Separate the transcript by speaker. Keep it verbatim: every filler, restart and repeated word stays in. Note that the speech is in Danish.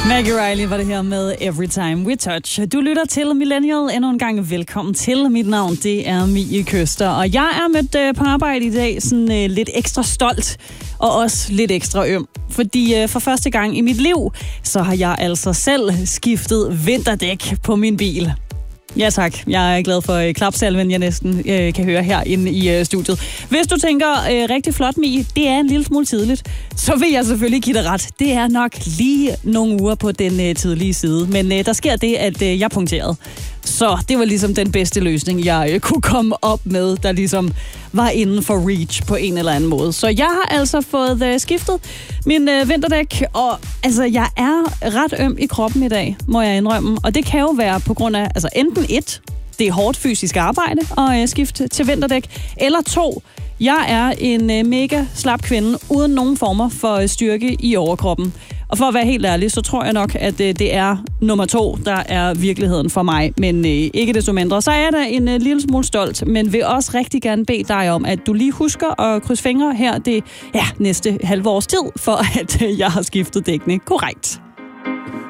Speaker 1: Maggie Riley var det her med Every Time We Touch. Du lytter til Millennial. Endnu en gang velkommen til. Mit navn, det er Mie Køster. Og jeg er mødt øh, på arbejde i dag sådan øh, lidt ekstra stolt. Og også lidt ekstra øm. Fordi øh, for første gang i mit liv, så har jeg altså selv skiftet vinterdæk på min bil. Ja tak, jeg er glad for øh, klapsalven, jeg næsten øh, kan høre herinde i øh, studiet. Hvis du tænker, øh, rigtig flot, Mie, det er en lille smule tidligt, så vil jeg selvfølgelig give dig ret. Det er nok lige nogle uger på den øh, tidlige side, men øh, der sker det, at øh, jeg punkterede. Så det var ligesom den bedste løsning, jeg øh, kunne komme op med, der ligesom var inden for reach på en eller anden måde. Så jeg har altså fået øh, skiftet min øh, vinterdæk, og altså, jeg er ret øm i kroppen i dag, må jeg indrømme. Og det kan jo være på grund af, altså enten et, det er hårdt fysisk arbejde at øh, skifte til vinterdæk, eller to, jeg er en øh, mega slap kvinde uden nogen former for øh, styrke i overkroppen. Og for at være helt ærlig, så tror jeg nok, at øh, det er nummer to, der er virkeligheden for mig. Men øh, ikke desto mindre, så er jeg da en øh, lille smule stolt, men vil også rigtig gerne bede dig om, at du lige husker at krydse fingre her det ja, næste halve års tid, for at øh, jeg har skiftet dækkene korrekt.